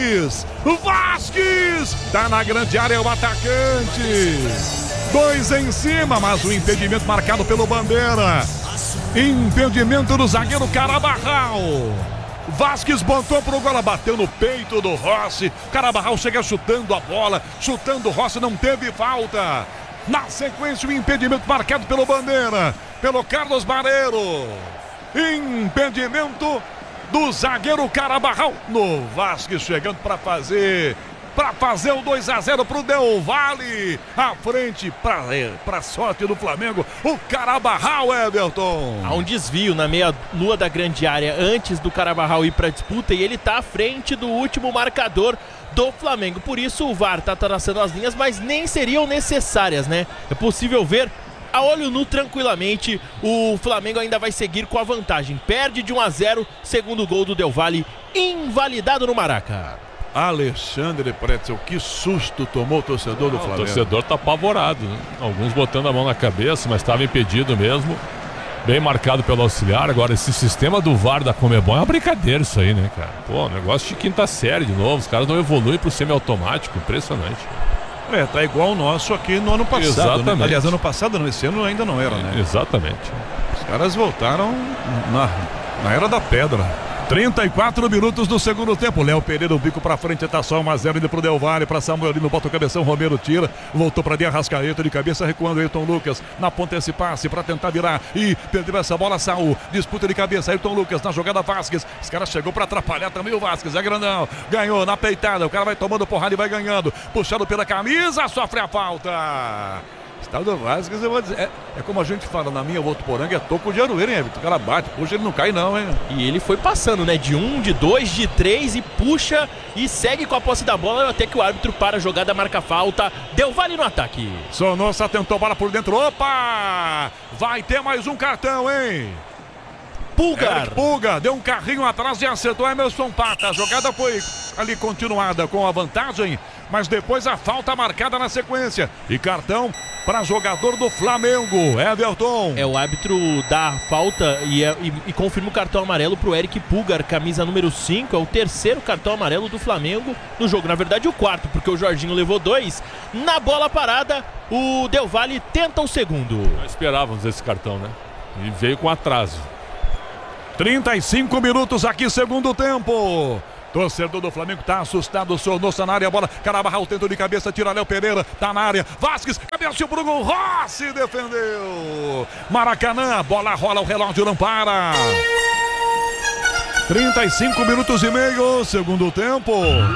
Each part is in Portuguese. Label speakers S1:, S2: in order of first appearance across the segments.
S1: Vasquez tá na grande área, é o atacante. 2 em cima, mas o impedimento marcado pelo Bandeira. Impedimento do zagueiro Carabarral. Vasquez botou pro gol, bateu no peito do Rossi. Carabarral chega chutando a bola, chutando o Rossi, não teve falta. Na sequência, o impedimento marcado pelo Bandeira, pelo Carlos Barreiro. Impedimento do zagueiro Carabarral. No Vasquez chegando para fazer o 2-0 pro Del Valle. À frente, pra sorte do Flamengo, o Carabarral, Everton.
S2: Há um desvio na meia-lua da grande área antes do Carabarral ir pra disputa e ele tá à frente do último marcador do Flamengo. Por isso o VAR tá traçando as linhas, mas nem seriam necessárias, né? É possível ver a olho nu tranquilamente. O Flamengo ainda vai seguir com a vantagem. Perde de 1-0, segundo gol do Del Valle, invalidado no Maraca.
S1: Alexandre Pretzel, que susto tomou o torcedor do Flamengo.
S3: O torcedor tá apavorado, né? Alguns botando a mão na cabeça, mas estava impedido mesmo. Bem marcado pelo auxiliar. Agora, esse sistema do VAR da Conmebol é uma brincadeira isso aí, né, cara? Pô, negócio de quinta série de novo. Os caras não evoluem pro semi-automático. Impressionante.
S1: Tá igual o nosso aqui no ano passado.
S3: Exatamente.
S1: Né? Aliás, ano passado não, esse ano ainda não era, né?
S3: Exatamente.
S1: Os caras voltaram na era da pedra. 34 minutos do segundo tempo. Léo Pereira, o bico pra frente, tá só 1-0 indo pro Del Valle, pra Samuelino, bota o cabeção, Romero tira, voltou pra Arrascaeta, de cabeça recuando, Ayrton Lucas, na ponta esse passe pra tentar virar, e perdeu essa bola, Saul, disputa de cabeça, Ayrton Lucas, na jogada Vasquez, os caras chegou pra atrapalhar também o Vasquez, é grandão, ganhou na peitada, o cara vai tomando porrada e vai ganhando, puxado pela camisa, sofre a falta. Estado do Vasquez, eu vou dizer, é como a gente fala na minha Votuporanga, é toco de aroeira, hein, Everton? O cara bate, puxa, ele não cai não, hein?
S2: E ele foi passando, né, de 1, de 2, de 3 e puxa e segue com a posse da bola até que o árbitro para a jogada, marca falta, Del Valle no ataque.
S1: Sonossa tentou bola por dentro, opa! Vai ter mais um cartão, hein? Pulga, deu um carrinho atrás e acertou Emerson Pata. A jogada foi ali continuada com a vantagem, mas depois a falta marcada na sequência. E cartão para jogador do Flamengo, Everton.
S2: O árbitro dá a falta e confirma o cartão amarelo pro Eric Pulgar, camisa número 5. É o terceiro cartão amarelo do Flamengo no jogo. Na verdade, o quarto, porque o Jorginho levou 2. Na bola parada, o Del Valle tenta o segundo.
S3: Nós esperávamos esse cartão, né? E veio com atraso.
S1: 35 minutos aqui, segundo tempo. Torcedor do Flamengo tá assustado, Sonossa na área, bola, Carabarral tenta de cabeça, tira Léo Pereira, tá na área, Vasquez, cabeça pro gol, Rossi defendeu. Maracanã, bola rola, o relógio não para. 35 minutos e meio, segundo tempo.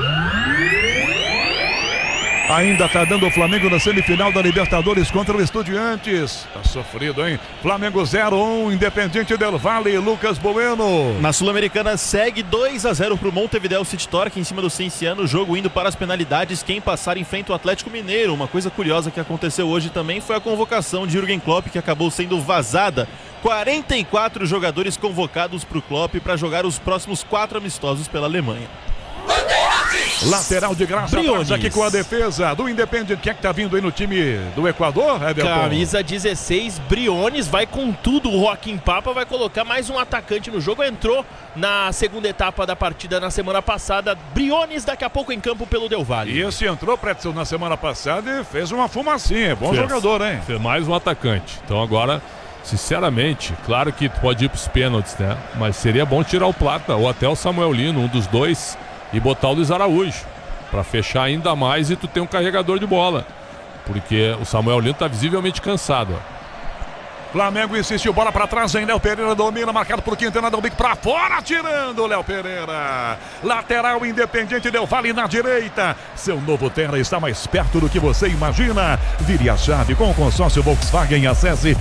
S1: Ainda tá dando o Flamengo na semifinal da Libertadores contra o Estudiantes. Tá sofrido, hein? Flamengo 0-1, Independiente del Valle, Lucas Bueno.
S4: Na Sul-Americana segue 2-0 pro Montevideo City Torque em cima do Cienciano. Jogo indo para as penalidades. Quem passar enfrenta o Atlético Mineiro. Uma coisa curiosa que aconteceu hoje também foi a convocação de Jürgen Klopp, que acabou sendo vazada. 44 jogadores convocados pro Klopp para jogar os próximos 4 amistosos pela Alemanha.
S1: Lateral de graça aqui com a defesa do Independiente. Quem é que tá vindo aí no time do Equador, Everton?
S2: Camisa 16, Briones, vai com tudo. O Joaquim Papa vai colocar mais um atacante no jogo. Entrou na segunda etapa da partida na semana passada. Briones daqui a pouco em campo pelo Del Valle.
S1: E esse entrou, Pretzel, na semana passada e fez uma fumacinha. Bom jogador, hein?
S3: Fez mais um atacante. Então agora, sinceramente, claro que pode ir pros pênaltis, né? Mas seria bom tirar o Plata ou até o Samuelino, um dos dois, e botar o Luiz Araújo para fechar ainda mais e tu tem um carregador de bola, porque o Samuelino tá visivelmente cansado.
S1: Flamengo insistiu, bola para trás, hein? Léo Pereira domina, marcado por Quintana, dá um bico para fora, tirando Léo Pereira. Lateral Independiente del Valle na direita. Seu novo Terra está mais perto do que você imagina. Vire a chave com o consórcio Volkswagen. Acesse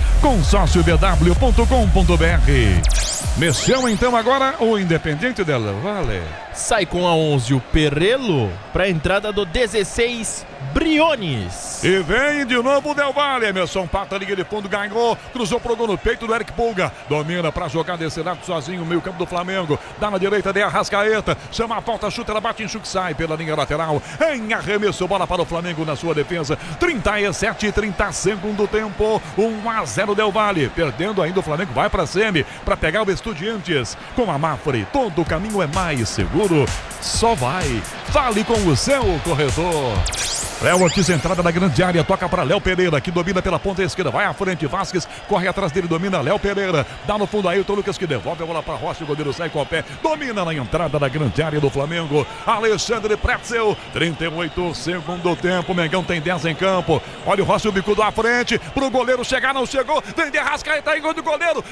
S1: consórciobw.com.br. Mexeu então agora o Independiente del Valle.
S2: Sai com a 11 o Perrello para a entrada do 16 Briones.
S1: E vem de novo o Del Valle. Emerson Pata, liga de fundo, ganhou, cruzou pro gol no peito do Eric Pulga. Domina para jogar desse lado sozinho, o meio campo do Flamengo. Dá na direita de Arrascaeta, chama a falta, chuta, ela bate em chute, sai pela linha lateral. Em arremesso, bola para o Flamengo na sua defesa. 37 e 30 segundo tempo. 1-0 Del Valle. Perdendo ainda, o Flamengo vai para semi para pegar o Estudiantes. Com a Mafre, todo o caminho é mais seguro. seguro só vai. Fale com o seu corretor. Léo Ortiz, entrada da grande área, toca para Léo Pereira, que domina pela ponta esquerda, vai à frente, Vasquez, corre atrás dele, domina Léo Pereira, dá no fundo Ailton Lucas, que devolve a bola para Rocha, o goleiro sai com o pé, domina na entrada da grande área do Flamengo, Alexandre Pretzel, 38 segundo tempo, Mengão tem 10 em campo, olha o Rocha, o bicudo à frente, pro goleiro chegar, não chegou, vem de Arrascaeta, em gol do goleiro,